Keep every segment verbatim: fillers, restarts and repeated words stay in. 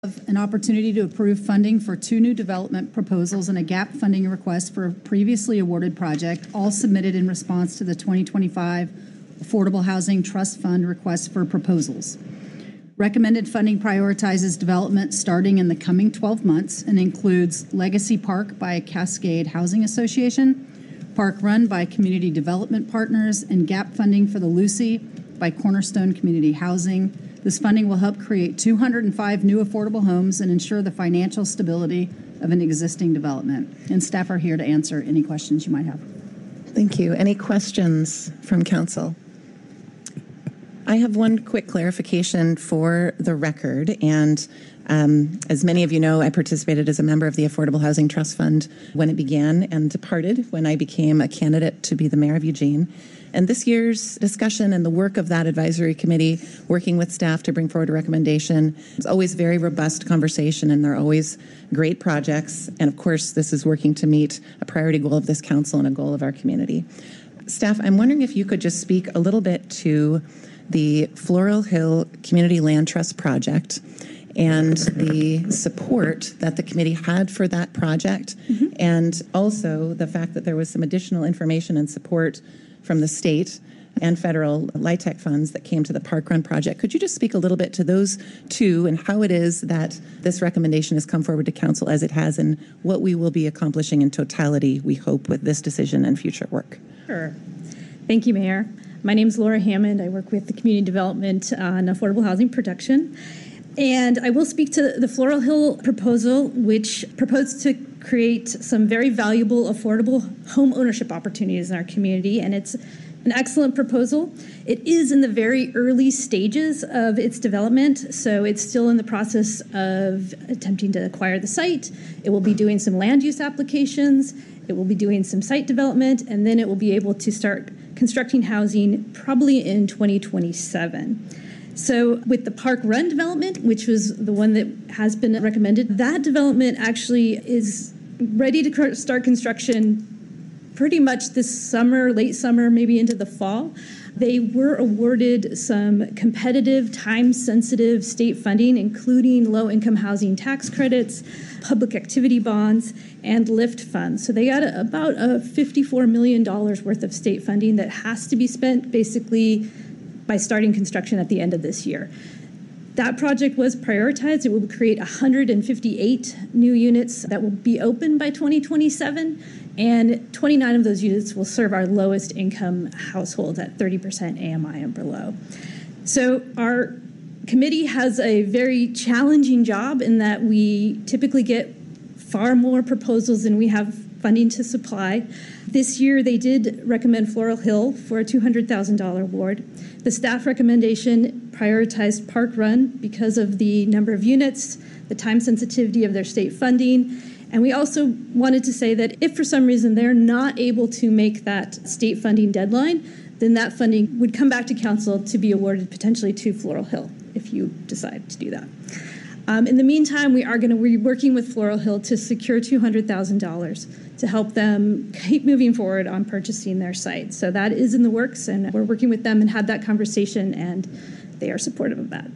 An opportunity to approve funding for two new development proposals and a gap funding request for a previously awarded project, all submitted in response to the twenty twenty-five Affordable Housing Trust Fund request for proposals. Recommended funding prioritizes development starting in the coming twelve months and includes Legacy Park by Cascade Housing Association, Park Run by Community Development Partners, and gap funding for the Lucy by Cornerstone Community Housing. This funding will help create two hundred five new affordable homes and ensure the financial stability of an existing development. And staff are here to answer any questions you might have. Thank you. Any questions from council? I have one quick clarification for the record. And um, as many of you know, I participated as a member of the Affordable Housing Trust Fund when it began and departed when I became a candidate to be the mayor of Eugene. And this year's discussion and the work of that advisory committee, working with staff to bring forward a recommendation, is always very robust conversation, and they're always great projects. And of course, this is working to meet a priority goal of this council and a goal of our community. Staff, I'm wondering if you could just speak a little bit to the Floral Hill Community Land Trust project and the support that the committee had for that project, mm-hmm. and also the fact that there was some additional information and support from the state and federal LIHTC funds that came to the Park Run project. Could you just speak a little bit to those two and how it is that this recommendation has come forward to council as it has, and what we will be accomplishing in totality, we hope, with this decision and future work? Sure. Thank you, Mayor. My name is Laura Hammond. I work with the Community Development on Affordable Housing Production. And I will speak to the Floral Hill proposal, which proposed to create some very valuable, affordable home ownership opportunities in our community. And it's an excellent proposal. It is in the very early stages of its development, so it's still in the process of attempting to acquire the site. It will be doing some land use applications. It will be doing some site development, and then it will be able to start constructing housing probably in twenty twenty-seven. So with the Park Run development, which was the one that has been recommended, that development actually is ready to start construction pretty much this summer, late summer, maybe into the fall. They were awarded some competitive, time-sensitive state funding, including low-income housing tax credits, public activity bonds, and LIFT funds. So they got a, about a fifty-four million dollars worth of state funding that has to be spent basically by starting construction at the end of this year. That project was prioritized. It will create one hundred fifty-eight new units that will be open by twenty twenty-seven, and twenty-nine of those units will serve our lowest income households at thirty percent A M I and below. So our committee has a very challenging job in that we typically get far more proposals than we have funding to supply. This year, they did recommend Floral Hill for a two hundred thousand dollars award. The staff recommendation prioritized Park Run because of the number of units, the time sensitivity of their state funding, and we also wanted to say that if for some reason they're not able to make that state funding deadline, then that funding would come back to council to be awarded potentially to Floral Hill if you decide to do that. Um, in the meantime, we are going to be working with Floral Hill to secure two hundred thousand dollars to help them keep moving forward on purchasing their site. So that is in the works, and we're working with them and had that conversation, and they are supportive of that.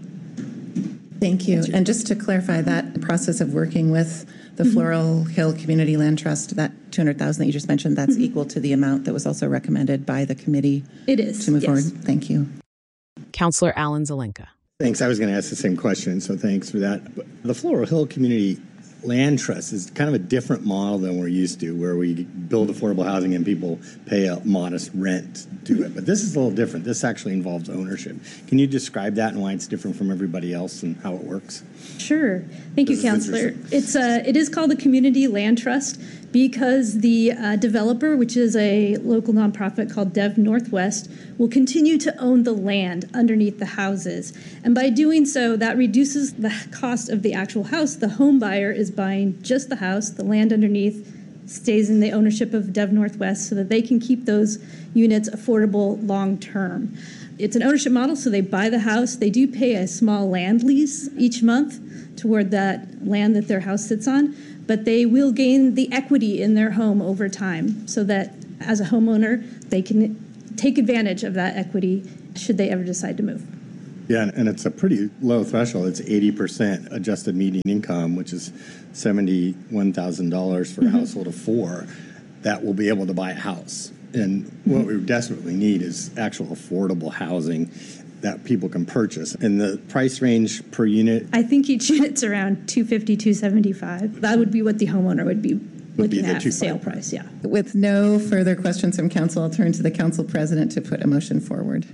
Thank you. And just to clarify, that process of working with the mm-hmm. Floral Hill Community Land Trust, that two hundred thousand dollars that you just mentioned, that's mm-hmm. equal to the amount that was also recommended by the committee. It is. To move yes. forward. Thank you. Councillor Alan Zelenka. Thanks. I was going to ask the same question, so thanks for that. The Floral Hill Community Land Trust is kind of a different model than we're used to, where we build affordable housing and people pay a modest rent to it. But this is a little different. This actually involves ownership. Can you describe that and why it's different from everybody else and how it works? Sure. Thank you, Councillor. It's uh, it is called the Community Land Trust because the uh, developer, which is a local nonprofit called Dev Northwest, will continue to own the land underneath the houses. And by doing so, that reduces the cost of the actual house. The home buyer is buying just the house. The land underneath stays in the ownership of Dev Northwest so that they can keep those units affordable long term. It's an ownership model, so they buy the house. They do pay a small land lease each month toward that land that their house sits on, but they will gain the equity in their home over time so that as a homeowner, they can take advantage of that equity should they ever decide to move. Yeah, and, and it's a pretty low threshold. It's eighty percent adjusted median income, which is seventy-one thousand dollars for Mm-hmm. a household of four that will be able to buy a house. And what we desperately need is actual affordable housing that people can purchase. And the price range per unit I think each unit's around two fifty, two seventy-five. That would be what the homeowner would be Would be looking the at two sale fifty. price, yeah. With no further questions from council, I'll turn to the council president to put a motion forward.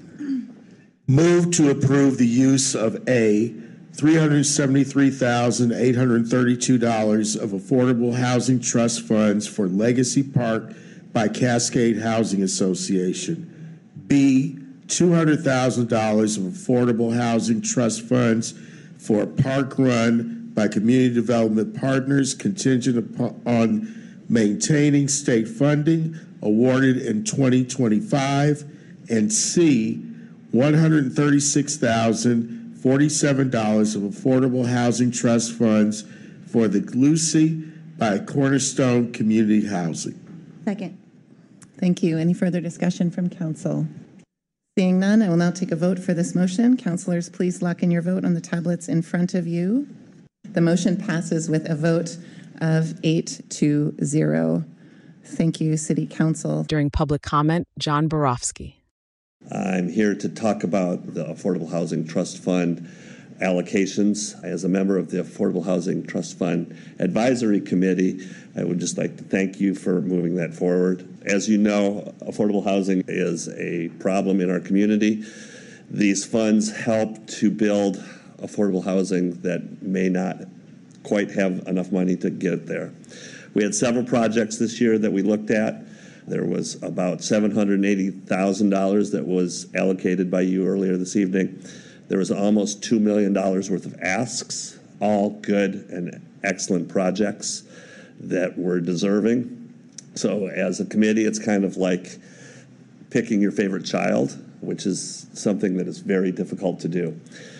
Move to approve the use of A, three hundred seventy-three thousand eight hundred thirty-two dollars of Affordable Housing Trust Funds for Legacy Park by Cascade Housing Association. B, two hundred thousand dollars of Affordable Housing Trust Funds for Park Run by Community Development Partners contingent upon maintaining state funding awarded in twenty twenty-five. And C, one hundred thirty-six thousand forty-seven dollars of Affordable Housing Trust Funds for the Lucy by Cornerstone Community Housing. Second. Thank you. Any further discussion from council? Seeing none, I will now take a vote for this motion. Councilors, please lock in your vote on the tablets in front of you. The motion passes with a vote of eight to zero. Thank you, City Council. During public comment, John Borofsky. I'm here to talk about the Affordable Housing Trust Fund allocations. As a member of the Affordable Housing Trust Fund Advisory Committee, I would just like to thank you for moving that forward. As you know, affordable housing is a problem in our community. These funds help to build affordable housing that may not quite have enough money to get there. We had several projects this year that we looked at. There was about seven hundred eighty thousand dollars that was allocated by you earlier this evening. There was almost two million dollars worth of asks, all good and excellent projects that were deserving. So as a committee, it's kind of like picking your favorite child, which is something that is very difficult to do.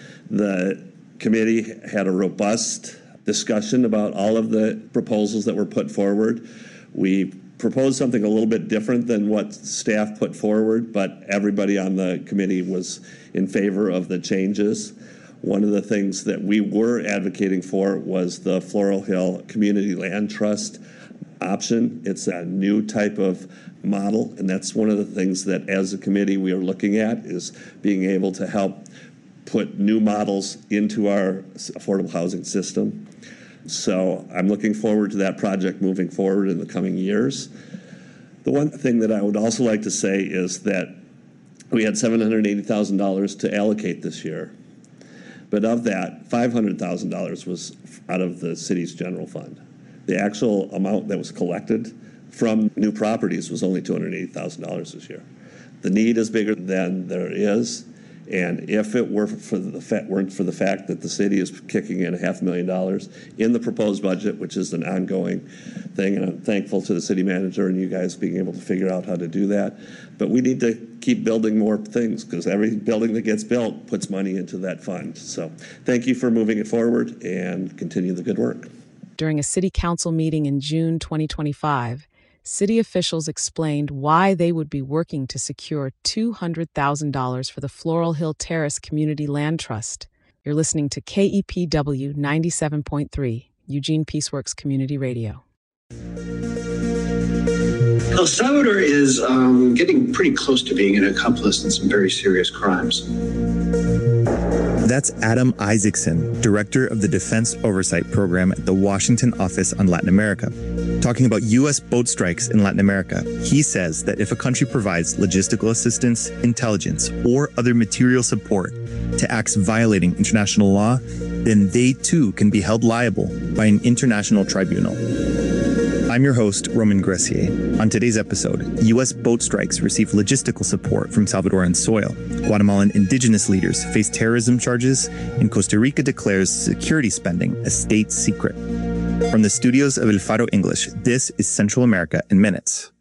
The committee had a robust discussion about all of the proposals that were put forward. We proposed something a little bit different than what staff put forward, but everybody on the committee was in favor of the changes. One of the things that we were advocating for was the Floral Hill Community Land Trust option. It's a new type of model, and that's one of the things that as a committee we are looking at, is being able to help put new models into our affordable housing system. So I'm looking forward to that project moving forward in the coming years. The one thing that I would also like to say is that we had seven hundred eighty thousand dollars to allocate this year. But of that, five hundred thousand dollars was out of the city's general fund. The actual amount that was collected from new properties was only two hundred eighty thousand dollars this year. The need is bigger than there is. And if it were for the fa- weren't for the fact that the city is kicking in a half a million dollars in the proposed budget, which is an ongoing thing, and I'm thankful to the city manager and you guys being able to figure out how to do that. But we need to keep building more things because every building that gets built puts money into that fund. So thank you for moving it forward and continue the good work. During a city council meeting in June twenty twenty-five, city officials explained why they would be working to secure two hundred thousand dollars for the Floral Hill Terrace Community Land Trust. You're listening to K E P W ninety-seven point three, Eugene Peaceworks Community Radio. El Salvador is um, getting pretty close to being an accomplice in some very serious crimes. That's Adam Isaacson, Director of the Defense Oversight Program at the Washington Office on Latin America. Talking about U S boat strikes in Latin America, he says that if a country provides logistical assistance, intelligence, or other material support to acts violating international law, then they too can be held liable by an international tribunal. I'm your host, Roman Gressier. On today's episode, U S boat strikes receive logistical support from Salvadoran soil. Guatemalan indigenous leaders face terrorism charges, and Costa Rica declares security spending a state secret. From the studios of El Faro English, this is Central America in Minutes.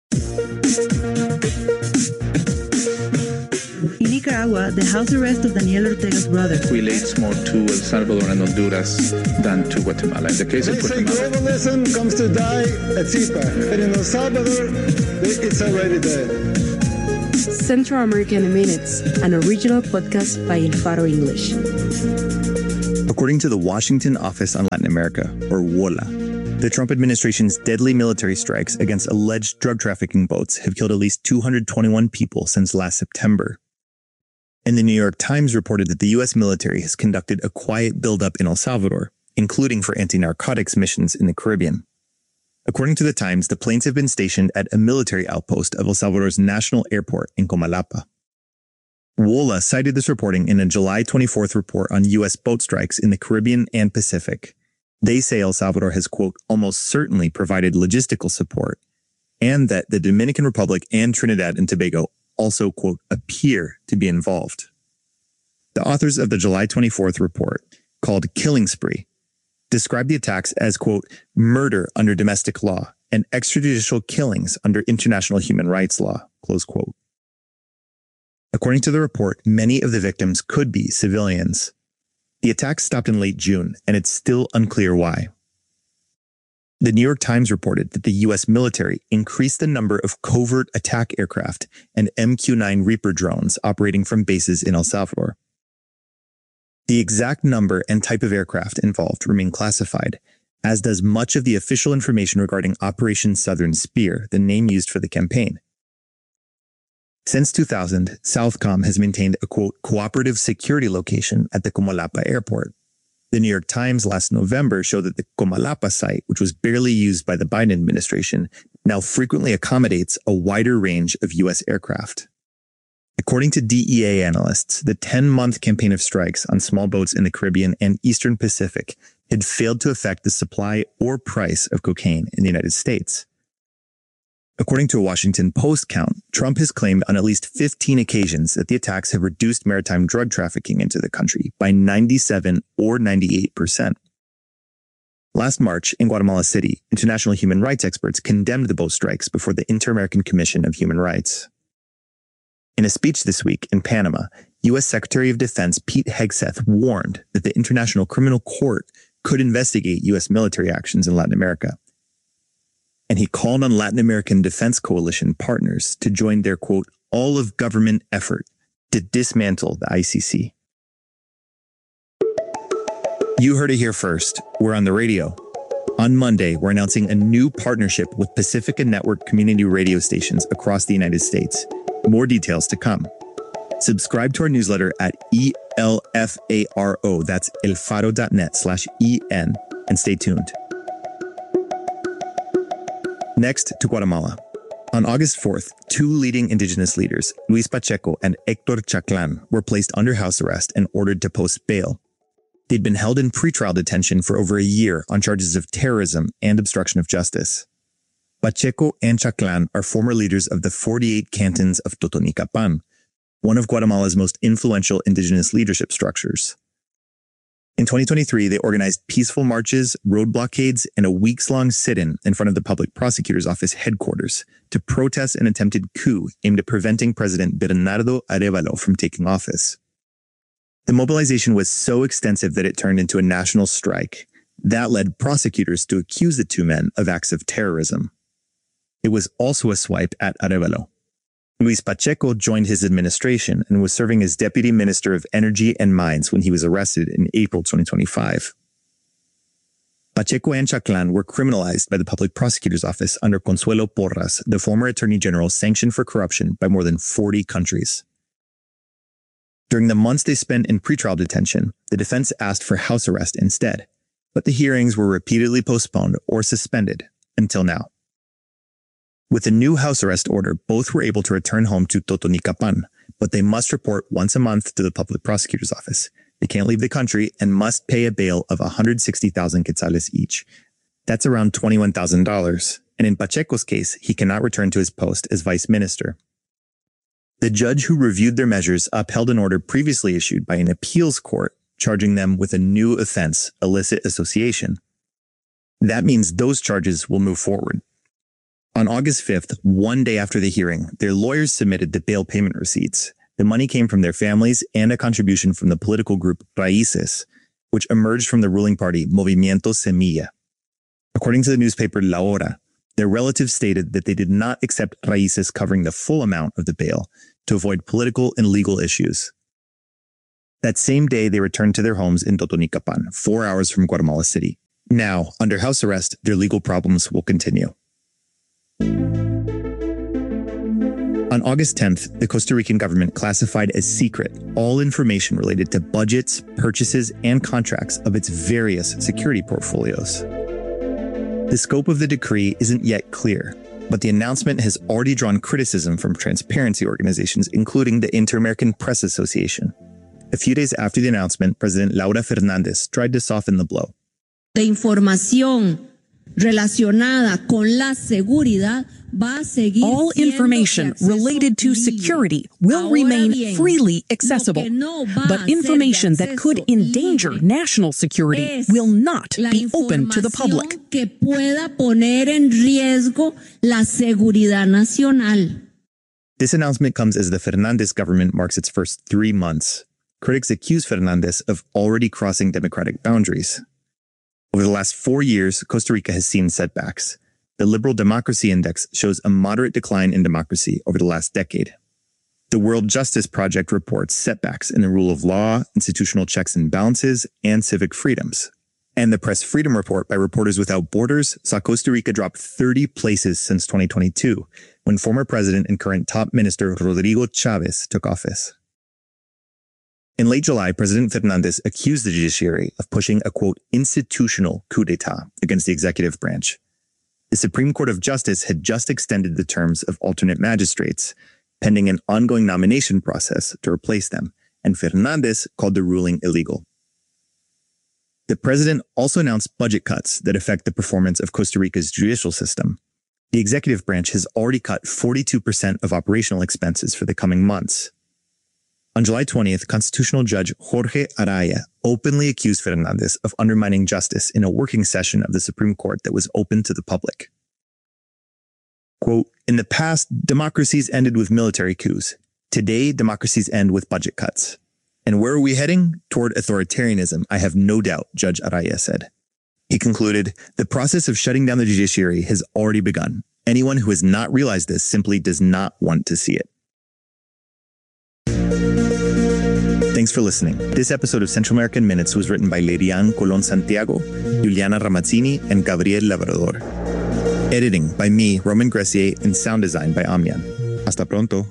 In Nicaragua, the house arrest of Daniel Ortega's brother relates more to El Salvador and Honduras than to Guatemala. In the case of Guatemala, globalism comes to die at C I P A, and in El Salvador, it's already dead. Central American Minutes, an original podcast by El Faro English. According to the Washington Office on Latin America, or WOLA, the Trump administration's deadly military strikes against alleged drug trafficking boats have killed at least two hundred twenty-one people since last September. And the New York Times reported that the U S military has conducted a quiet buildup in El Salvador, including for anti-narcotics missions in the Caribbean. According to the Times, the planes have been stationed at a military outpost of El Salvador's national airport in Comalapa. WOLA cited this reporting in a July twenty-fourth report on U S boat strikes in the Caribbean and Pacific. They say El Salvador has, quote, almost certainly provided logistical support, and that the Dominican Republic and Trinidad and Tobago also, quote, appear to be involved. The authors of the July twenty-fourth report, called Killing Spree, described the attacks as, quote, murder under domestic law and extrajudicial killings under international human rights law, close quote. According to the report, many of the victims could be civilians. The attacks stopped in late June, and it's still unclear why. The New York Times reported that the U S military increased the number of covert attack aircraft and M Q nine Reaper drones operating from bases in El Salvador. The exact number and type of aircraft involved remain classified, as does much of the official information regarding Operation Southern Spear, the name used for the campaign. Since two thousand, Southcom has maintained a, quote, cooperative security location at the Comalapa airport. The New York Times last November showed that the Comalapa site, which was barely used by the Biden administration, now frequently accommodates a wider range of U S aircraft. According to D E A analysts, the ten-month campaign of strikes on small boats in the Caribbean and Eastern Pacific had failed to affect the supply or price of cocaine in the United States. According to a Washington Post count, Trump has claimed on at least fifteen occasions that the attacks have reduced maritime drug trafficking into the country by ninety-seven or ninety-eight percent. Last March, in Guatemala City, international human rights experts condemned the boat strikes before the Inter-American Commission of Human Rights. In a speech this week in Panama, U S Secretary of Defense Pete Hegseth warned that the International Criminal Court could investigate U S military actions in Latin America. And he called on Latin American Defense Coalition partners to join their, quote, all-of-government effort to dismantle the I C C. You heard it here first. We're on the radio. On Monday, we're announcing a new partnership with Pacifica Network community radio stations across the United States. More details to come. Subscribe to our newsletter at E L F A R O, that's elfaro.net slash E-N, and stay tuned. Next to Guatemala. On August fourth, two leading indigenous leaders, Luis Pacheco and Hector Chaclan, were placed under house arrest and ordered to post bail. They'd been held in pretrial detention for over a year on charges of terrorism and obstruction of justice. Pacheco and Chaclan are former leaders of the forty-eight cantons of Totonicapán, one of Guatemala's most influential indigenous leadership structures. In twenty twenty-three, they organized peaceful marches, road blockades, and a weeks-long sit-in in front of the public prosecutor's office headquarters to protest an attempted coup aimed at preventing President Bernardo Arévalo from taking office. The mobilization was so extensive that it turned into a national strike. That led prosecutors to accuse the two men of acts of terrorism. It was also a swipe at Arévalo. Luis Pacheco joined his administration and was serving as Deputy Minister of Energy and Mines when he was arrested in April twenty twenty-five. Pacheco and Chaclan were criminalized by the Public Prosecutor's Office under Consuelo Porras, the former Attorney General sanctioned for corruption by more than forty countries. During the months they spent in pretrial detention, the defense asked for house arrest instead, but the hearings were repeatedly postponed or suspended until now. With the new house arrest order, both were able to return home to Totonicapán, but they must report once a month to the public prosecutor's office. They can't leave the country and must pay a bail of one hundred sixty thousand quetzales each. That's around twenty-one thousand dollars. And in Pacheco's case, he cannot return to his post as vice minister. The judge who reviewed their measures upheld an order previously issued by an appeals court charging them with a new offense, illicit association. That means those charges will move forward. On August fifth, one day after the hearing, their lawyers submitted the bail payment receipts. The money came from their families and a contribution from the political group Raíces, which emerged from the ruling party Movimiento Semilla. According to the newspaper La Hora, their relatives stated that they did not accept Raíces covering the full amount of the bail to avoid political and legal issues. That same day, they returned to their homes in Totonicapan, four hours from Guatemala City. Now, under house arrest, their legal problems will continue. On August tenth, the Costa Rican government classified as secret all information related to budgets, purchases, and contracts of its various security portfolios. The scope of the decree isn't yet clear, but the announcement has already drawn criticism from transparency organizations, including the Inter-American Press Association. A few days after the announcement, President Laura Fernández tried to soften the blow. De información relacionada con la seguridad va a seguir. All information related to security will remain freely accessible, but information that could endanger national security will not be open to the public. Que pueda poner en riesgo la seguridad nacional. This announcement comes as the Fernández government marks its first three months. Critics accuse Fernández of already crossing democratic boundaries. Over the last four years, Costa Rica has seen setbacks. The Liberal Democracy Index shows a moderate decline in democracy over the last decade. The World Justice Project reports setbacks in the rule of law, institutional checks and balances, and civic freedoms. And the Press Freedom Report by Reporters Without Borders saw Costa Rica drop thirty places since twenty twenty-two, when former president and current top minister Rodrigo Chávez took office. In late July, President Fernández accused the judiciary of pushing a, quote, institutional coup d'etat against the executive branch. The Supreme Court of Justice had just extended the terms of alternate magistrates, pending an ongoing nomination process to replace them, and Fernández called the ruling illegal. The president also announced budget cuts that affect the performance of Costa Rica's judicial system. The executive branch has already cut forty-two percent of operational expenses for the coming months. On July twentieth, Constitutional Judge Jorge Araya openly accused Fernández of undermining justice in a working session of the Supreme Court that was open to the public. Quote, in the past, democracies ended with military coups. Today, democracies end with budget cuts. And where are we heading? Toward authoritarianism, I have no doubt, Judge Araya said. He concluded, the process of shutting down the judiciary has already begun. Anyone who has not realized this simply does not want to see it. Thanks for listening. This episode of Central American Minutes was written by Lerian Colon Santiago, Juliana Ramazzini, and Gabriel Labrador. Editing by me, Roman Gressier, and sound design by Amian. Hasta pronto.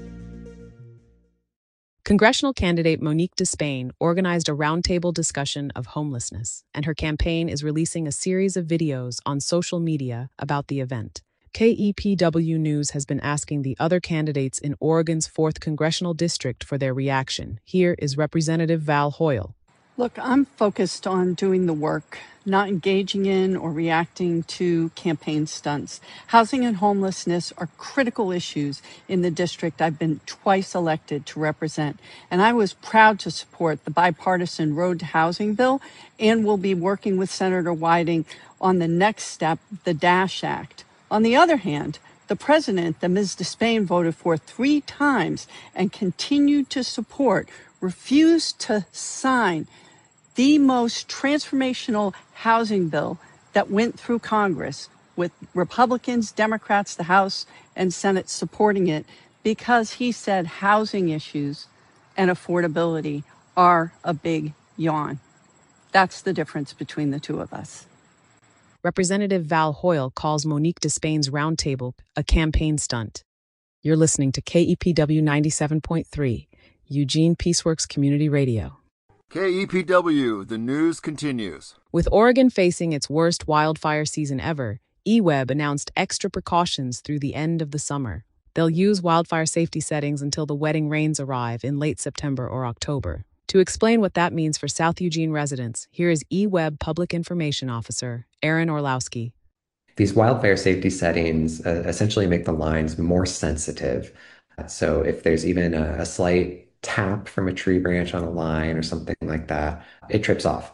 Congressional candidate Monique Despain organized a roundtable discussion of homelessness, and her campaign is releasing a series of videos on social media about the event. K E P W News has been asking the other candidates in Oregon's fourth Congressional District for their reaction. Here is Representative Val Hoyle. Look, I'm focused on doing the work, not engaging in or reacting to campaign stunts. Housing and homelessness are critical issues in the district I've been twice elected to represent, and I was proud to support the bipartisan Road to Housing bill and will be working with Senator Whiting on the next step, the DASH Act. On the other hand, the president that Miz Despain voted for three times and continued to support refused to sign the most transformational housing bill that went through Congress, with Republicans, Democrats, the House and Senate supporting it, because he said housing issues and affordability are a big yawn. That's the difference between the two of us. Representative Val Hoyle calls Monique Despain's roundtable a campaign stunt. You're listening to K E P W ninety-seven point three, Eugene Peaceworks Community Radio. K E P W, the news continues. With Oregon facing its worst wildfire season ever, E W E B announced extra precautions through the end of the summer. They'll use wildfire safety settings until the wedding rains arrive in late September or October. To explain what that means for South Eugene residents, here is E W E B Public Information Officer Aaron Orlowski. These wildfire safety settings uh, essentially make the lines more sensitive. So if there's even a, a slight tap from a tree branch on a line or something like that, it trips off.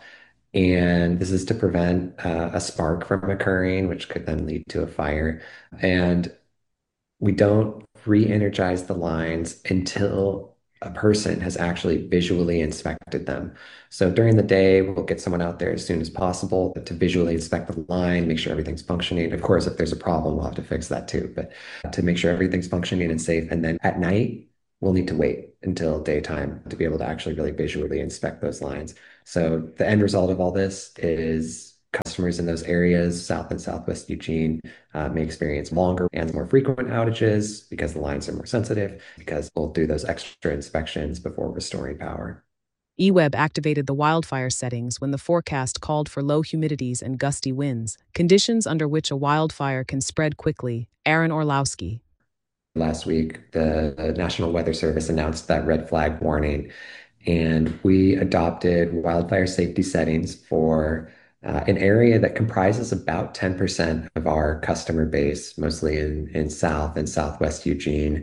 And this is to prevent uh, a spark from occurring, which could then lead to a fire. And we don't re-energize the lines until a person has actually visually inspected them. So during the day, we'll get someone out there as soon as possible to visually inspect the line, make sure everything's functioning. Of course, if there's a problem, we'll have to fix that too, but to make sure everything's functioning and safe. And then at night, we'll need to wait until daytime to be able to actually really visually inspect those lines. So the end result of all this is customers in those areas, South and Southwest Eugene, uh, may experience longer and more frequent outages because the lines are more sensitive, because we'll do those extra inspections before restoring power. E W E B activated the wildfire settings when the forecast called for low humidities and gusty winds, conditions under which a wildfire can spread quickly. Aaron Orlowski. Last week, the National Weather Service announced that red flag warning, and we adopted wildfire safety settings for uh, an area that comprises about ten percent of our customer base, mostly in, in South and Southwest Eugene.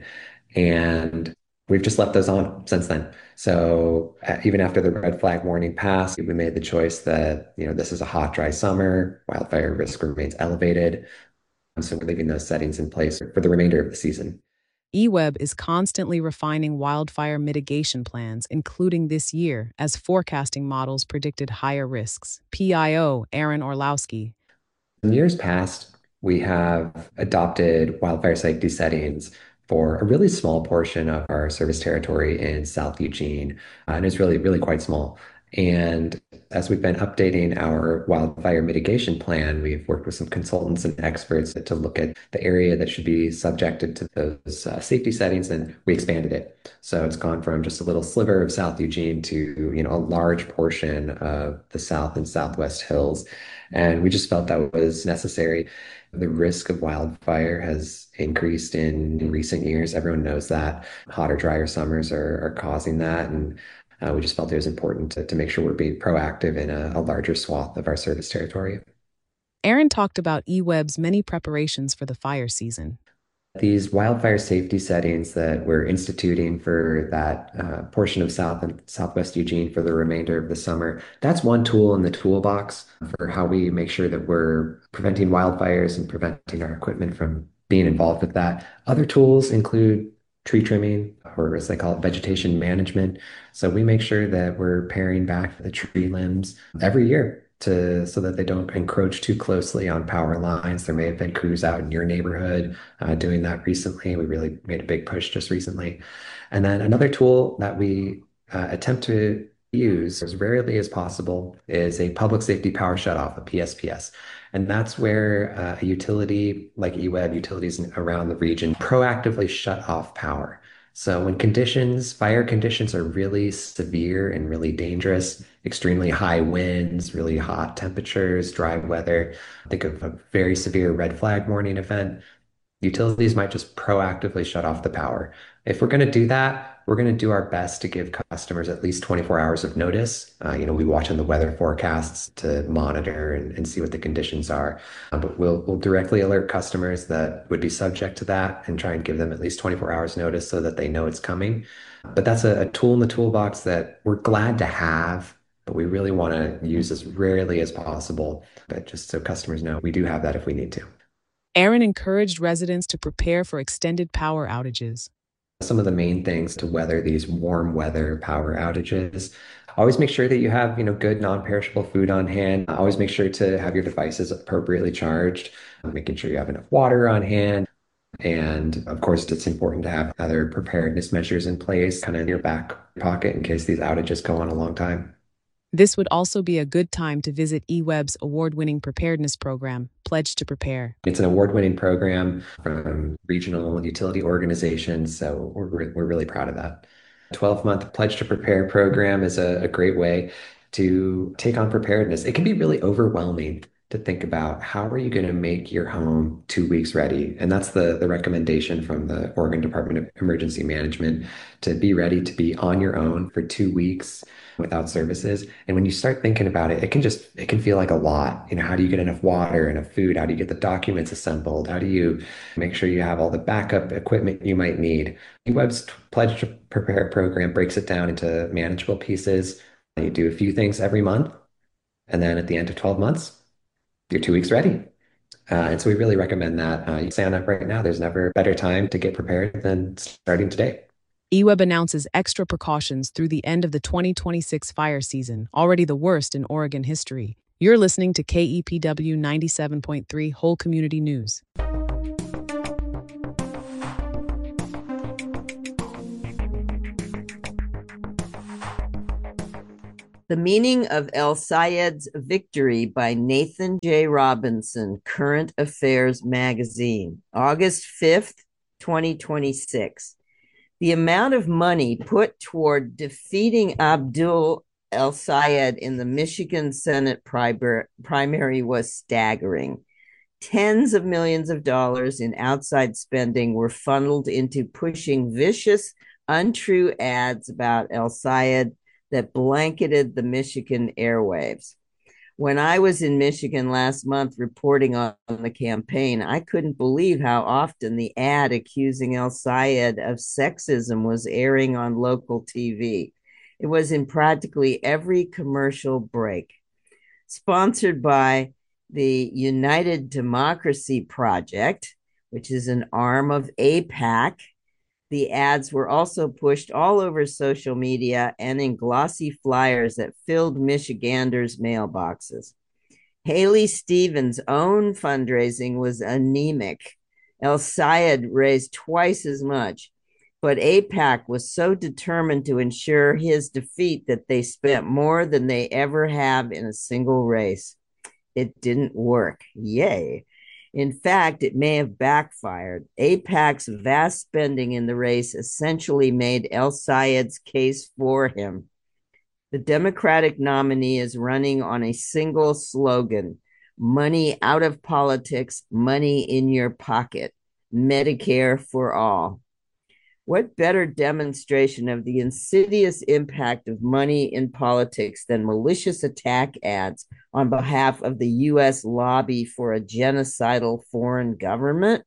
And we've just left those on since then. So uh, even after the red flag warning passed, we made the choice that, you know, this is a hot, dry summer, wildfire risk remains elevated. So we're leaving those settings in place for the remainder of the season. E W E B is constantly refining wildfire mitigation plans, including this year, as forecasting models predicted higher risks. P I O Aaron Orlowski. In years past, we have adopted wildfire safety settings for a really small portion of our service territory in South Eugene, uh, and it's really, really quite small. And as we've been updating our wildfire mitigation plan, we've worked with some consultants and experts to look at the area that should be subjected to those uh, safety settings, and we expanded it. So it's gone from just a little sliver of South Eugene to, you know, a large portion of the South and Southwest Hills. And we just felt that was necessary. The risk of wildfire has increased in, in recent years. Everyone knows that. Hotter, drier summers are, are causing that. And Uh, we just felt it was important to, to make sure we're being proactive in a, a larger swath of our service territory. Aaron talked about E W E B's many preparations for the fire season. These wildfire safety settings that we're instituting for that uh, portion of South and Southwest Eugene for the remainder of the summer, that's one tool in the toolbox for how we make sure that we're preventing wildfires and preventing our equipment from being involved with that. Other tools include tree trimming, or as they call it, vegetation management. So we make sure that we're paring back the tree limbs every year to so that they don't encroach too closely on power lines. There may have been crews out in your neighborhood uh, doing that recently. We really made a big push just recently. And then another tool that we uh, attempt to use as rarely as possible is a public safety power shutoff, a P S P S. And that's where uh, a utility like E W E B, utilities around the region, proactively shut off power. So when conditions, fire conditions are really severe and really dangerous, extremely high winds, really hot temperatures, dry weather, think of a very severe red flag warning event, utilities might just proactively shut off the power. If we're going to do that, we're going to do our best to give customers at least twenty-four hours of notice. Uh, you know, we watch on the weather forecasts to monitor and, and see what the conditions are. Uh, but we'll, we'll directly alert customers that would be subject to that and try and give them at least twenty-four hours notice so that they know it's coming. But that's a, a tool in the toolbox that we're glad to have, but we really want to use as rarely as possible. But just so customers know, we do have that if we need to. Aaron encouraged residents to prepare for extended power outages. Some of the main things to weather these warm weather power outages. Always make sure that you have, you know, good non-perishable food on hand. Always make sure to have your devices appropriately charged, making sure you have enough water on hand. And of course, it's important to have other preparedness measures in place, kind of in your back pocket in case these outages go on a long time. This would also be a good time to visit E W E B's award-winning preparedness program, Pledge to Prepare. It's an award-winning program from regional utility organizations, so we're, we're really proud of that. twelve-month Pledge to Prepare program is a, a great way to take on preparedness. It can be really overwhelming to think about how are you going to make your home two weeks ready? And that's the, the recommendation from the Oregon Department of Emergency Management, to be ready to be on your own for two weeks without services. And when you start thinking about it, it can just, it can feel like a lot. You know, how do you get enough water, enough food? How do you get the documents assembled? How do you make sure you have all the backup equipment you might need? E W E B's Pledge to Prepare program breaks it down into manageable pieces. You do a few things every month. And then at the end of twelve months, you're two weeks ready. Uh, and so we really recommend that. Uh, you sign up right now. There's never a better time to get prepared than starting today. E W E B announces extra precautions through the end of the twenty twenty-six fire season, already the worst in Oregon history. You're listening to K E P W ninety-seven point three Whole Community News. The Meaning of El Sayed's Victory by Nathan J. Robinson, Current Affairs Magazine, August fifth, twenty twenty-six. The amount of money put toward defeating Abdul El Sayed in the Michigan Senate primary was staggering. Tens of millions of dollars in outside spending were funneled into pushing vicious, untrue ads about El Sayed that blanketed the Michigan airwaves. When I was in Michigan last month reporting on the campaign, I couldn't believe how often the ad accusing El Sayed of sexism was airing on local T V. It was in practically every commercial break. Sponsored by the United Democracy Project, which is an arm of AIPAC, the ads were also pushed all over social media and in glossy flyers that filled Michiganders' mailboxes. Haley Stevens' own fundraising was anemic. El Sayed raised twice as much, but AIPAC was so determined to ensure his defeat that they spent more than they ever have in a single race. It didn't work. Yay. In fact, it may have backfired. AIPAC's vast spending in the race essentially made El Sayed's case for him. The Democratic nominee is running on a single slogan: money out of politics, money in your pocket, Medicare for all. What better demonstration of the insidious impact of money in politics than malicious attack ads on behalf of the U S lobby for a genocidal foreign government?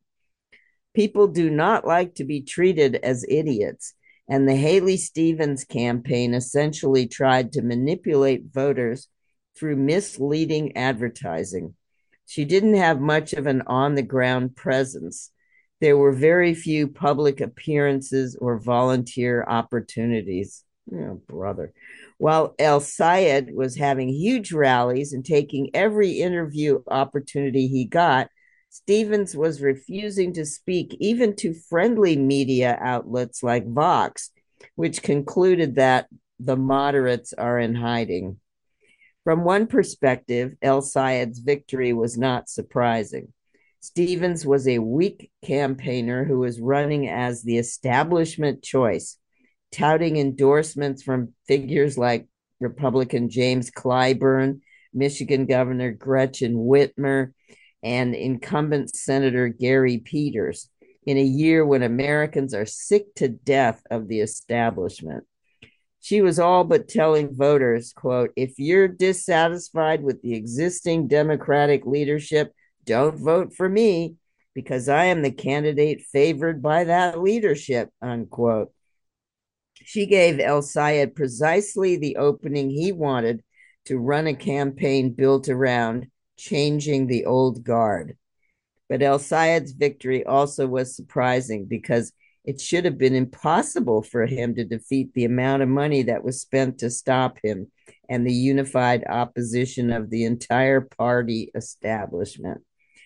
People do not like to be treated as idiots, and the Haley Stevens campaign essentially tried to manipulate voters through misleading advertising. She didn't have much of an on-the-ground presence. There were very few public appearances or volunteer opportunities. Oh, brother. While El Sayed was having huge rallies and taking every interview opportunity he got, Stevens was refusing to speak even to friendly media outlets like Vox, which concluded that the moderates are in hiding. From one perspective, El Sayed's victory was not surprising. Stevens was a weak campaigner who was running as the establishment choice, touting endorsements from figures like Republican James Clyburn, Michigan Governor Gretchen Whitmer, and incumbent Senator Gary Peters, in a year when Americans are sick to death of the establishment. She was all but telling voters, quote, if you're dissatisfied with the existing Democratic leadership, don't vote for me because I am the candidate favored by that leadership, unquote. She gave El Sayed precisely the opening he wanted to run a campaign built around changing the old guard. But El Sayed's victory also was surprising because it should have been impossible for him to defeat the amount of money that was spent to stop him and the unified opposition of the entire party establishment.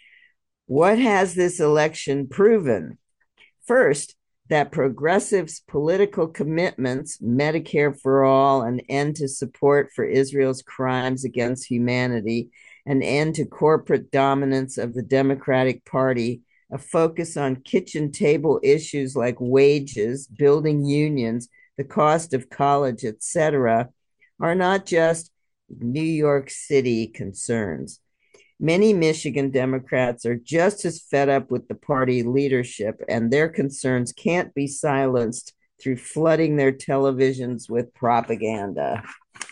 What has this election proven? First, that progressives' political commitments, Medicare for all, an end to support for Israel's crimes against humanity, an end to corporate dominance of the Democratic Party, a focus on kitchen table issues like wages, building unions, the cost of college, et cetera, are not just New York City concerns. Many Michigan Democrats are just as fed up with the party leadership, and their concerns can't be silenced through flooding their televisions with propaganda.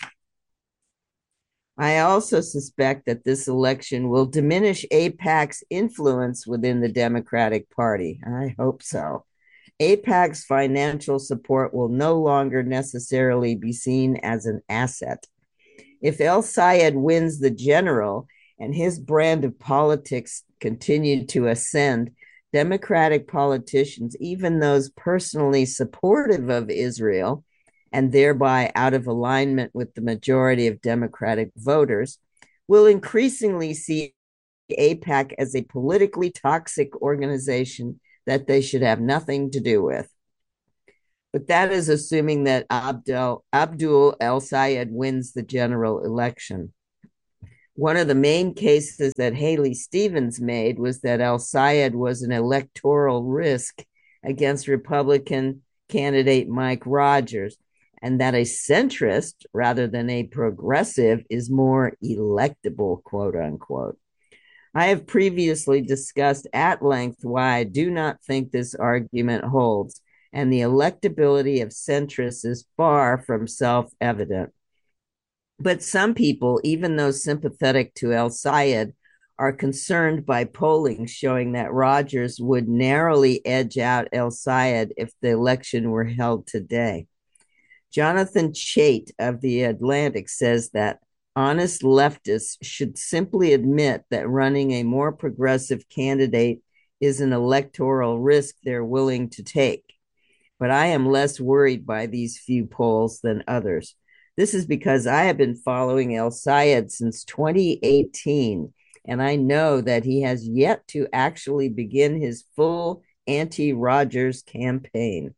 I also suspect that this election will diminish AIPAC's influence within the Democratic Party. I hope so. AIPAC's financial support will no longer necessarily be seen as an asset. If El Sayed wins the general and his brand of politics continued to ascend, Democratic politicians, even those personally supportive of Israel, and thereby out of alignment with the majority of Democratic voters, will increasingly see AIPAC as a politically toxic organization that they should have nothing to do with. But that is assuming that Abdul, Abdul El-Sayed wins the general election. One of the main cases that Haley Stevens made was that El-Sayed was an electoral risk against Republican candidate Mike Rogers, and that a centrist rather than a progressive is more electable, quote unquote. I have previously discussed at length why I do not think this argument holds, and the electability of centrists is far from self-evident. But some people, even those sympathetic to El-Sayed, are concerned by polling showing that Rogers would narrowly edge out El-Sayed if the election were held today. Jonathan Chait of The Atlantic says that honest leftists should simply admit that running a more progressive candidate is an electoral risk they're willing to take. But I am less worried by these few polls than others. This is because I have been following El-Sayed since twenty eighteen, and I know that he has yet to actually begin his full anti-Rogers campaign.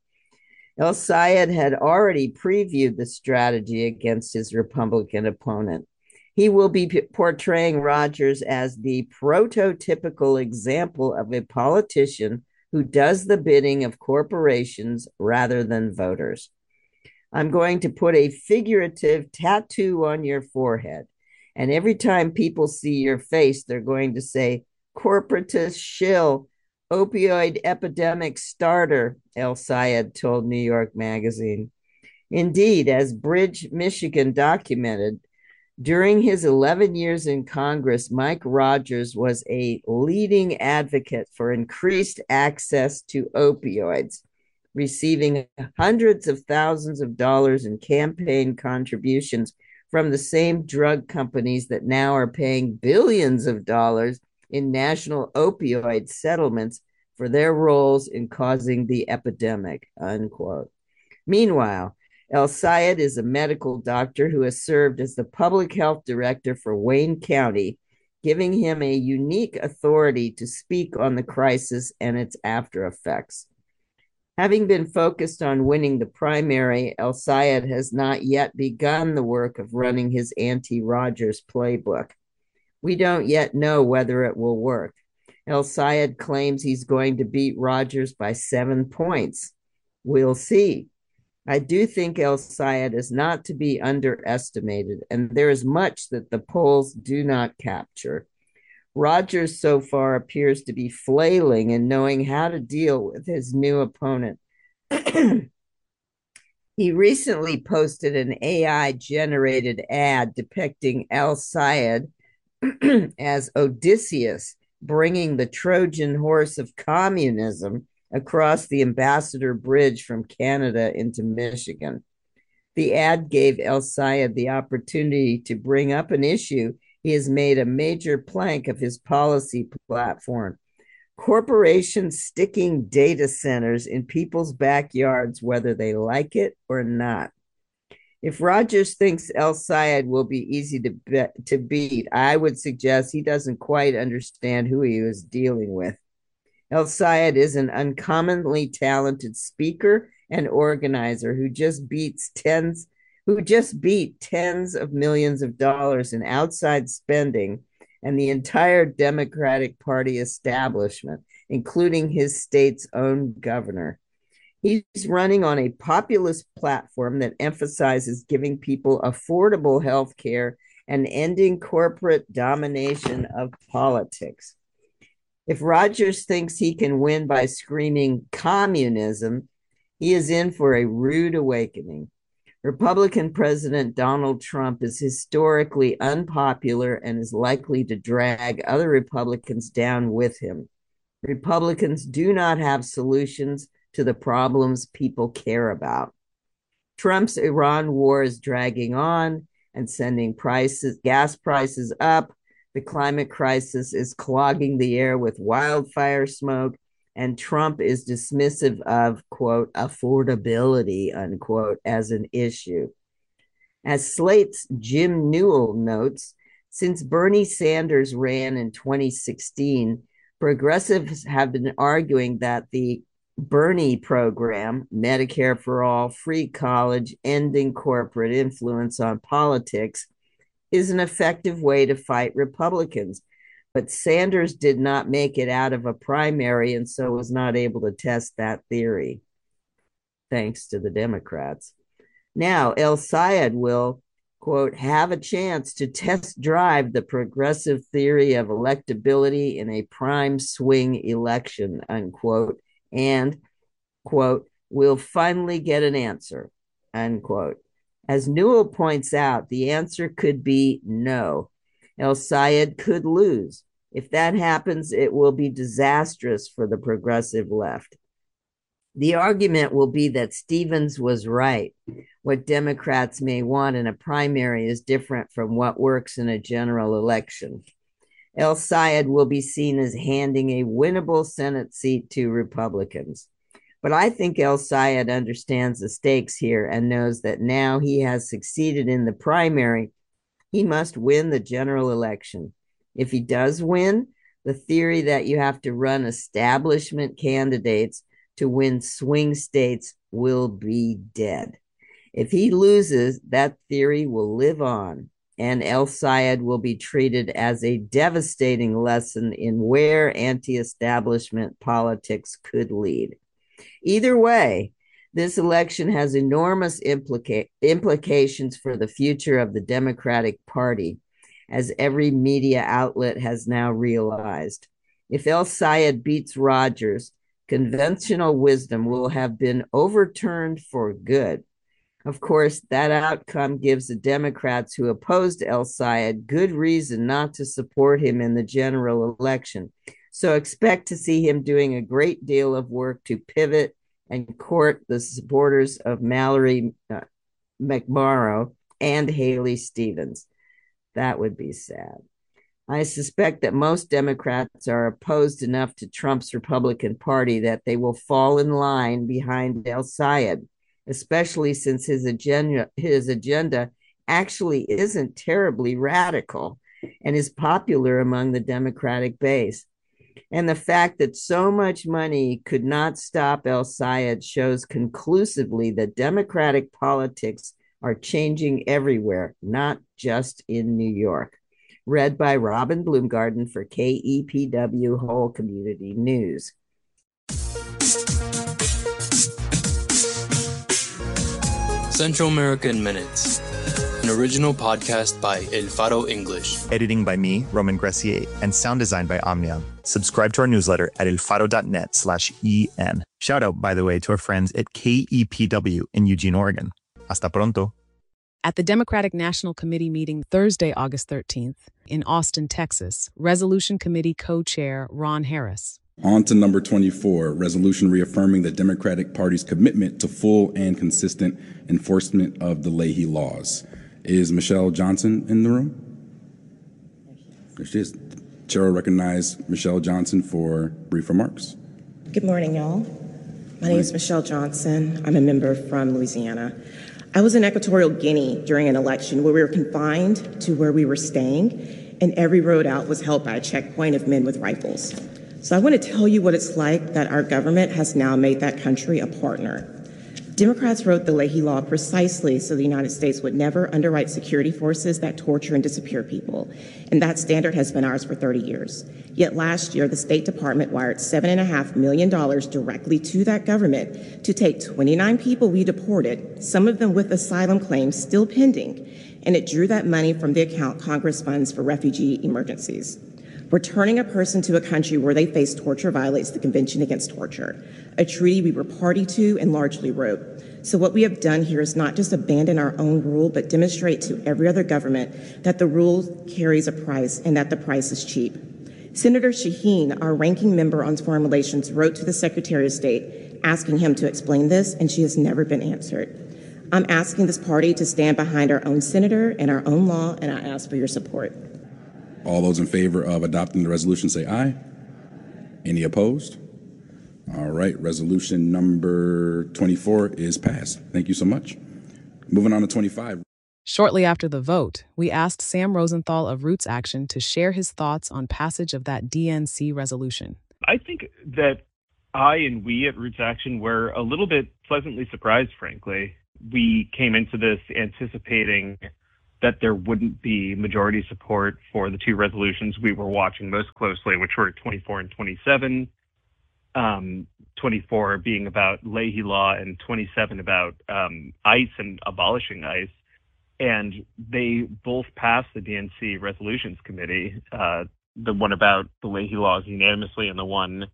El-Sayed had already previewed the strategy against his Republican opponent. He will be p- portraying Rogers as the prototypical example of a politician who does the bidding of corporations rather than voters. I'm going to put a figurative tattoo on your forehead, and every time people see your face, they're going to say, corporatist shill, opioid epidemic starter, El-Sayed told New York Magazine. Indeed, as Bridge, Michigan documented, during his eleven years in Congress, Mike Rogers was a leading advocate for increased access to opioids, receiving hundreds of thousands of dollars in campaign contributions from the same drug companies that now are paying billions of dollars in national opioid settlements for their roles in causing the epidemic, unquote. Meanwhile, El-Sayed is a medical doctor who has served as the public health director for Wayne County, giving him a unique authority to speak on the crisis and its after effects. Having been focused on winning the primary, El-Sayed has not yet begun the work of running his anti-Rogers playbook. We don't yet know whether it will work. El-Sayed claims he's going to beat Rogers by seven points. We'll see. I do think El-Sayed is not to be underestimated, and there is much that the polls do not capture. Rogers so far appears to be flailing in knowing how to deal with his new opponent. He recently posted an A I-generated ad depicting El-Sayed as Odysseus bringing the Trojan horse of communism across the Ambassador Bridge from Canada into Michigan. The ad gave El-Sayed the opportunity to bring up an issue he has made a major plank of his policy platform: corporations sticking data centers in people's backyards, whether they like it or not. If Rogers thinks El-Sayed will be easy to, be- to beat, I would suggest he doesn't quite understand who he is dealing with. El-Sayed is an uncommonly talented speaker and organizer who just beats tens who just beat tens of millions of dollars in outside spending and the entire Democratic Party establishment, including his state's own governor. He's running on a populist platform that emphasizes giving people affordable health care and ending corporate domination of politics. If Rogers thinks he can win by screaming communism, he is in for a rude awakening. Republican President Donald Trump is historically unpopular and is likely to drag other Republicans down with him. Republicans do not have solutions to the problems people care about. Trump's Iran war is dragging on and sending prices, gas prices up. The climate crisis is clogging the air with wildfire smoke, and Trump is dismissive of, quote, affordability, unquote, as an issue. As Slate's Jim Newell notes, since Bernie Sanders ran in twenty sixteen, progressives have been arguing that the Bernie program, Medicare for all, free college, ending corporate influence on politics, is an effective way to fight Republicans. But Sanders did not make it out of a primary and so was not able to test that theory, thanks to the Democrats. Now, El Sayed will, quote, have a chance to test drive the progressive theory of electability in a prime swing election, unquote, and, quote, we'll finally get an answer, unquote. As Newell points out, the answer could be no. El Sayed could lose. If that happens, it will be disastrous for the progressive left. The argument will be that Stevens was right. What Democrats may want in a primary is different from what works in a general election. El Sayed will be seen as handing a winnable Senate seat to Republicans. But I think El Sayed understands the stakes here and knows that now he has succeeded in the primary, he must win the general election. If he does win, the theory that you have to run establishment candidates to win swing states will be dead. If he loses, that theory will live on, and El Sayed will be treated as a devastating lesson in where anti-establishment politics could lead. Either way, this election has enormous implica- implications for the future of the Democratic Party, as every media outlet has now realized. If El Sayed beats Rogers, conventional wisdom will have been overturned for good. Of course, that outcome gives the Democrats who opposed El Sayed good reason not to support him in the general election. So expect to see him doing a great deal of work to pivot and court the supporters of Mallory uh, McMorrow and Haley Stevens. That would be sad. I suspect that most Democrats are opposed enough to Trump's Republican Party that they will fall in line behind El Sayed, especially since his agenda, his agenda actually isn't terribly radical and is popular among the Democratic base. And the fact that so much money could not stop El Sayed shows conclusively that Democratic politics are changing everywhere, not just in New York. Read by Robin Bloomgarden for K E P W Whole Community News. Central American Minutes, an original podcast by El Faro English. Editing by me, Roman Gressier, and sound design by Omnium. Subscribe to our newsletter at elfaro.net slash en. Shout out, by the way, to our friends at K E P W in Eugene, Oregon. Hasta pronto. At the Democratic National Committee meeting Thursday, August thirteenth, in Austin, Texas, Resolution Committee co-chair Ron Harris. On to number twenty-four, resolution reaffirming the Democratic Party's commitment to full and consistent enforcement of the Leahy laws. Is Michelle Johnson in the room? There she is. Chair will recognize Michelle Johnson for brief remarks. Good morning, y'all. My name is Michelle Johnson. I'm a member from Louisiana. I was in Equatorial Guinea during an election where we were confined to where we were staying, and every road out was held by a checkpoint of men with rifles. So I want to tell you what it's like that our government has now made that country a partner. Democrats wrote the Leahy Law precisely so the United States would never underwrite security forces that torture and disappear people. And that standard has been ours for thirty years. Yet last year, the State Department wired seven point five million dollars directly to that government to take twenty-nine people we deported, some of them with asylum claims still pending, and it drew that money from the account Congress funds for refugee emergencies. Returning a person to a country where they face torture violates the Convention Against Torture, a treaty we were party to and largely wrote. So what we have done here is not just abandon our own rule, but demonstrate to every other government that the rule carries a price and that the price is cheap. Senator Shaheen, our ranking member on foreign relations, wrote to the Secretary of State asking him to explain this, and she has never been answered. I'm asking this party to stand behind our own senator and our own law, and I ask for your support. All those in favor of adopting the resolution say aye. Any opposed? All right, resolution number twenty-four is passed. Thank you so much. Moving on to twenty-five. Shortly after the vote, we asked Sam Rosenthal of Roots Action to share his thoughts on passage of that D N C resolution. I think that I and we at Roots Action were a little bit pleasantly surprised, frankly. We came into this anticipating that there wouldn't be majority support for the two resolutions we were watching most closely, which were twenty-four and twenty-seven. Um, twenty-four being about Leahy law and twenty-seven about um, ICE and abolishing ICE. And they both passed the D N C Resolutions Committee, uh, the one about the Leahy laws unanimously, and the one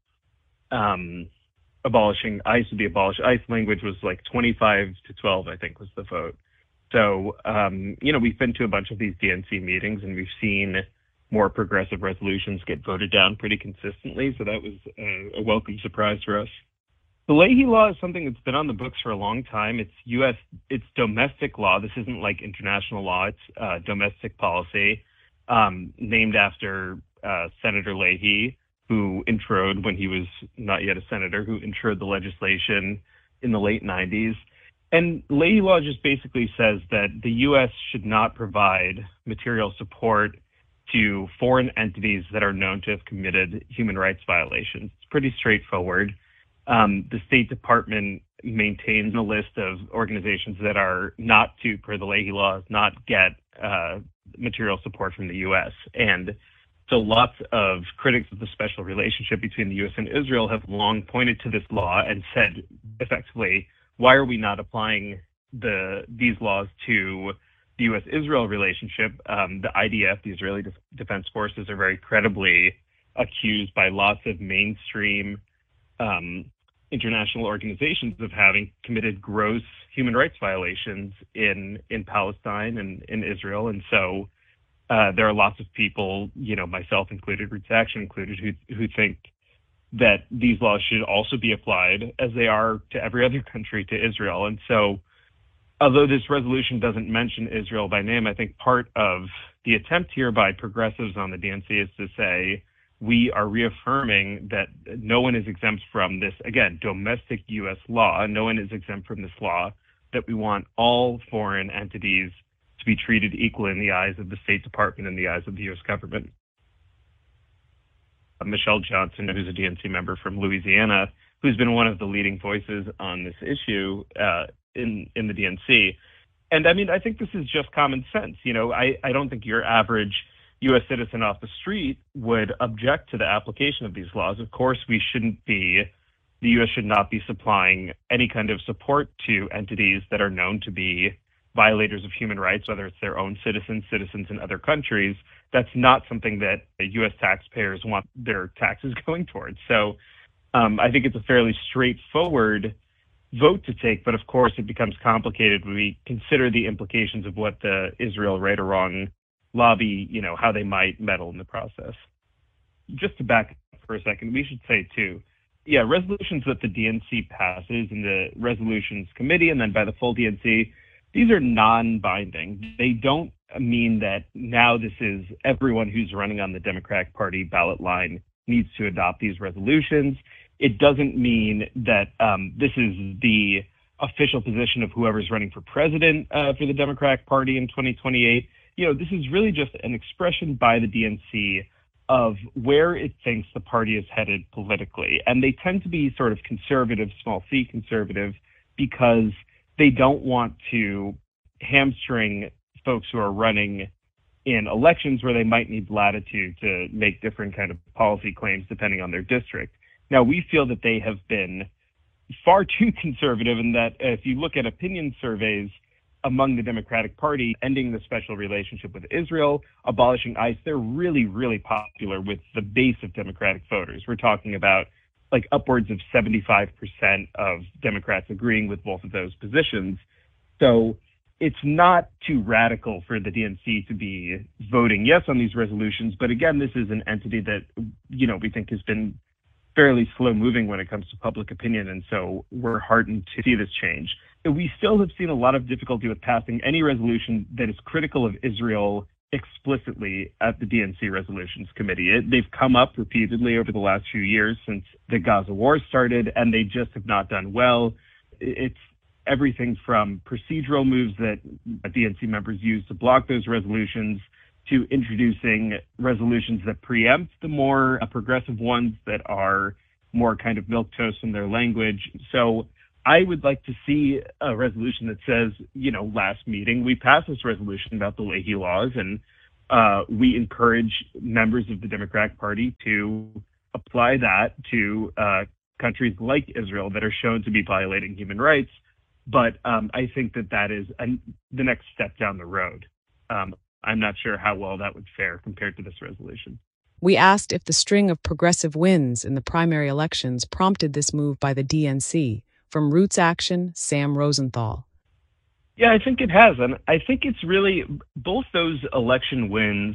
um, abolishing ICE, the abolished ICE language was like twenty-five to twelve, I think, was the vote. So, um, you know, we've been to a bunch of these D N C meetings, and we've seen more progressive resolutions get voted down pretty consistently. So that was a, a welcome surprise for us. The Leahy law is something that's been on the books for a long time. It's U S, it's domestic law. This isn't like international law. It's uh, domestic policy, um, named after uh, Senator Leahy, who introed, when he was not yet a senator, who introed the legislation in the late nineties. And Leahy law just basically says that the U S should not provide material support to foreign entities that are known to have committed human rights violations. It's pretty straightforward. Um, the State Department maintains a list of organizations that are not to, per the Leahy laws, not get uh, material support from the U S. And so lots of critics of the special relationship between the U S and Israel have long pointed to this law and said, effectively, why are we not applying the these laws to the U S Israel relationship? Um, the I D F, the Israeli Def- Defense Forces, are very credibly accused by lots of mainstream um, international organizations of having committed gross human rights violations in in Palestine and in Israel. And so uh, there are lots of people, you know, myself included, Roots Action included, who who think that these laws should also be applied, as they are to every other country, to Israel. And so, although this resolution doesn't mention Israel by name, I think part of the attempt here by progressives on the D N C is to say, we are reaffirming that no one is exempt from this, again, domestic U S law. No one is exempt from this law, that we want all foreign entities to be treated equally in the eyes of the State Department and the eyes of the U S government. Michelle Johnson, who's a D N C member from Louisiana, who's been one of the leading voices on this issue uh, in, in the D N C. And I mean, I think this is just common sense. You know, I, I don't think your average U S citizen off the street would object to the application of these laws. Of course, we shouldn't be, the U S should not be supplying any kind of support to entities that are known to be violators of human rights, whether it's their own citizens, citizens in other countries. That's not something that U S taxpayers want their taxes going towards. So um, I think it's a fairly straightforward vote to take, but of course it becomes complicated when we consider the implications of what the Israel Right or Wrong lobby, you know, how they might meddle in the process. Just to back up for a second, we should say too, yeah, resolutions that the D N C passes in the Resolutions Committee and then by the full D N C, these are non-binding. They don't mean that now this is everyone who's running on the Democratic Party ballot line needs to adopt these resolutions. It doesn't mean that um, this is the official position of whoever's running for president uh, for the Democratic Party in twenty twenty-eight. You know, this is really just an expression by the D N C of where it thinks the party is headed politically. And they tend to be sort of conservative, small c conservative, because they don't want to hamstring folks who are running in elections where they might need latitude to make different kind of policy claims depending on their district. Now, we feel that they have been far too conservative, and that if you look at opinion surveys among the Democratic Party, ending the special relationship with Israel, abolishing ICE, they're really, really popular with the base of Democratic voters. We're talking about like upwards of seventy-five percent of Democrats agreeing with both of those positions. So it's not too radical for the D N C to be voting yes on these resolutions. But again, this is an entity that, you know, we think has been fairly slow moving when it comes to public opinion. And so we're heartened to see this change. We still have seen a lot of difficulty with passing any resolution that is critical of Israel explicitly at the D N C Resolutions Committee. It, they've come up repeatedly over the last few years since the Gaza war started, and they just have not done well. It's everything from procedural moves that D N C members use to block those resolutions to introducing resolutions that preempt the more uh, progressive ones that are more kind of milquetoast in their language. So I would like to see a resolution that says, you know, last meeting, we passed this resolution about the Leahy laws, and uh, we encourage members of the Democratic Party to apply that to uh, countries like Israel that are shown to be violating human rights. But um, I think that that is an, the next step down the road. Um, I'm not sure how well that would fare compared to this resolution. We asked if the string of progressive wins in the primary elections prompted this move by the D N C. From Roots Action, Sam Rosenthal. Yeah, I think it has. And I think it's really both those election wins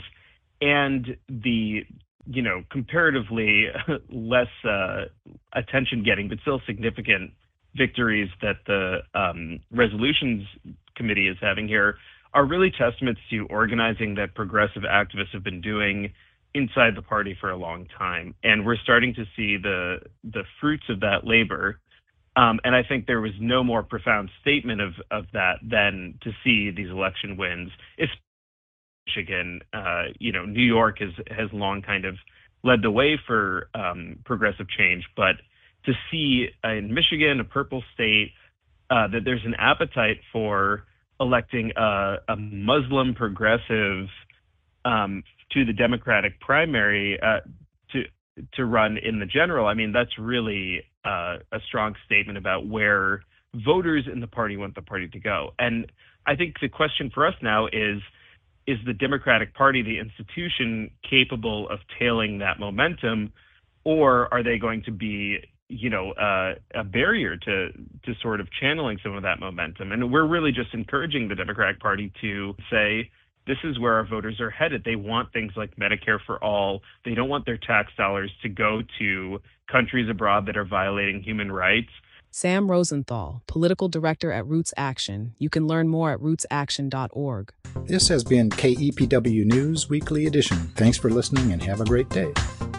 and the, you know, comparatively less uh, attention getting, but still significant victories that the um, resolutions committee is having here are really testaments to organizing that progressive activists have been doing inside the party for a long time. And we're starting to see the the fruits of that labor. Um, and I think there was no more profound statement of, of that than to see these election wins. It's Michigan, uh, you know, New York has, has long kind of led the way for um, progressive change. But to see uh, in Michigan, a purple state, uh, that there's an appetite for electing a, a Muslim progressive um, to the Democratic primary uh, to to run in the general, I mean, that's really uh, a strong statement about where voters in the party want the party to go. And I think the question for us now is, is the Democratic Party, the institution, capable of tailing that momentum, or are they going to be, you know, uh, a barrier to to sort of channeling some of that momentum? And we're really just encouraging the Democratic Party to say, this is where our voters are headed. They want things like Medicare for all. They don't want their tax dollars to go to countries abroad that are violating human rights. Sam Rosenthal, political director at Roots Action. You can learn more at roots action dot org. This has been K E P W News Weekly Edition. Thanks for listening and have a great day.